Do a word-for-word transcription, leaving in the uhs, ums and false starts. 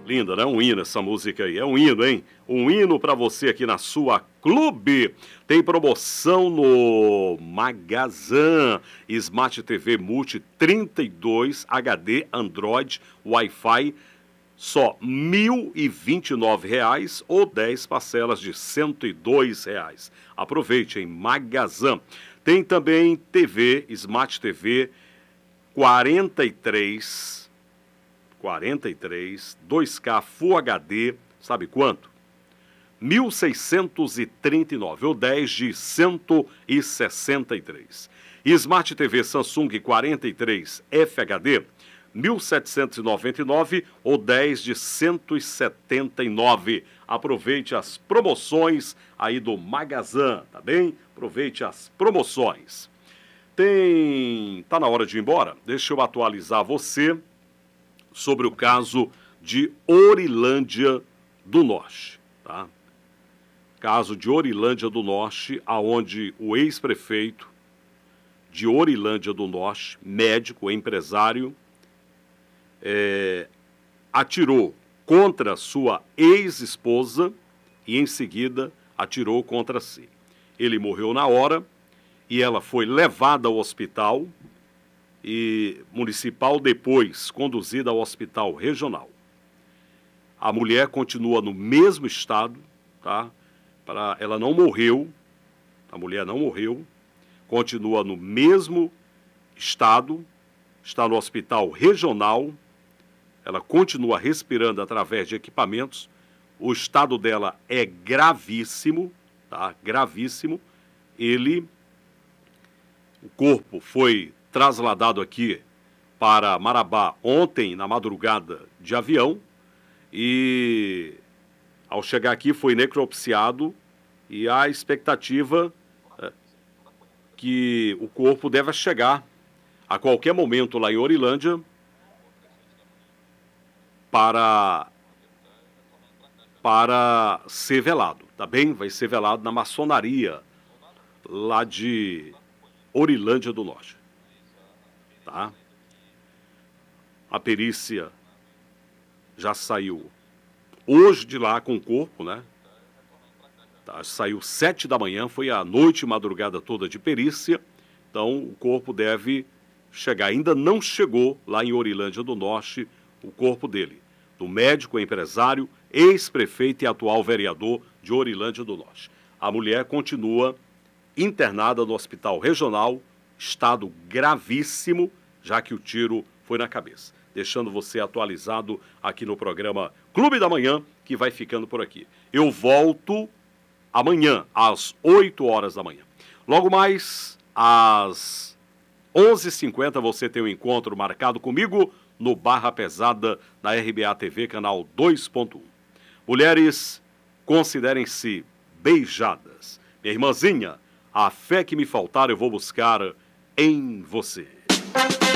Linda, né? Um hino essa música aí. É um hino, hein? Um hino para você aqui na sua Clube. Tem promoção no Magazan. Smart T V Multi trinta e dois H D Android Wi-Fi. Só mil e vinte e nove reais ou dez parcelas de cento e dois reais. Aproveite em Magazan. Tem também T V, Smart T V quarenta e três, quarenta e três, dois K Full H D, sabe quanto? mil seiscentos e trinta e nove ou dez de cento e sessenta e três. Smart T V Samsung quarenta e três F H D, mil setecentos e noventa e nove ou dez de cento e setenta e nove. Aproveite as promoções aí do Magazan, tá bem? Aproveite as promoções. Tem... Tá na hora de ir embora? Deixa eu atualizar você sobre o caso de Orilândia do Norte, tá? Caso de Orilândia do Norte, aonde o ex-prefeito de Orilândia do Norte, médico, empresário, é, atirou contra sua ex-esposa e, em seguida, atirou contra si. Ele morreu na hora e ela foi levada ao hospital e municipal, depois conduzida ao hospital regional. A mulher continua no mesmo estado, tá? Pra, ela não morreu, a mulher não morreu, continua no mesmo estado, está no hospital regional, ela continua respirando através de equipamentos, o estado dela é gravíssimo, tá? Gravíssimo. Ele, o corpo foi trasladado aqui para Marabá ontem, na madrugada de avião, e ao chegar aqui foi necropsiado e a expectativa é que o corpo deve chegar a qualquer momento lá em Orilândia para, para ser velado, tá bem? Vai ser velado na maçonaria lá de Orilândia do Norte, tá? A perícia já saiu hoje de lá com o corpo, né? Tá, saiu sete da manhã, foi a noite e madrugada toda de perícia, então o corpo deve chegar. Ainda não chegou lá em Orilândia do Norte o corpo dele, do médico, empresário, ex-prefeito e atual vereador de Orilândia do Norte. A mulher continua internada no hospital regional, estado gravíssimo, já que o tiro foi na cabeça. Deixando você atualizado aqui no programa Clube da Manhã, que vai ficando por aqui. Eu volto amanhã, às oito horas da manhã. Logo mais, às onze e cinquenta, você tem um encontro marcado comigo no Barra Pesada, na R B A T V, canal dois ponto um. Mulheres, considerem-se beijadas. Minha irmãzinha, a fé que me faltar eu vou buscar em você.